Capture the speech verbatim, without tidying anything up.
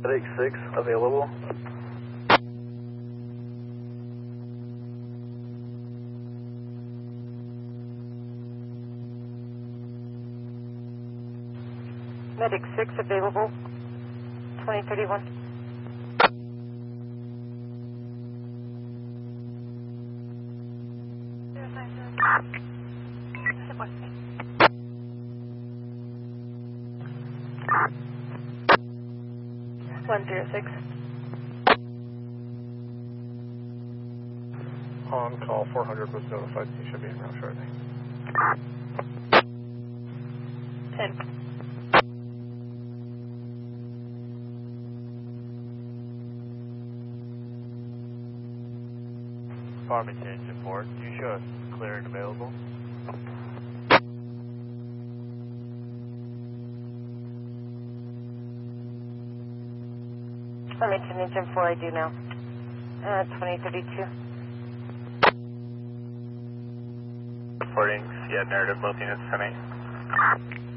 Medic six available. Medic six available, twenty thirty-one. one zero six. On call four hundred was notified. He should be in route shortly. ten. Farmington Engine four, do you show us clear and available? Farmington Engine four, I do now. Uh, twenty thirty-two. Reporting, yeah, narrative, both units, ten eight.